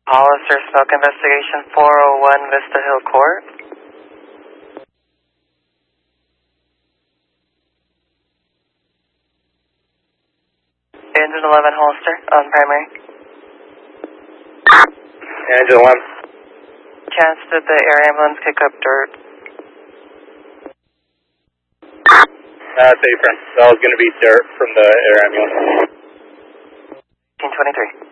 Hollister Smoke Investigation 401 Vista Hill Court. Engine 11 Hollister on primary. Engine 11. Chance, did the air ambulance kick up dirt? That's apron. That was going to be dirt from the air ambulance. 1823.